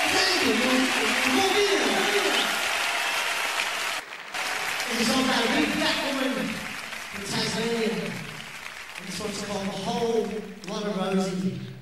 This is all about a big black woman from Tasmania. This one's called A Whole Lot of Rosie.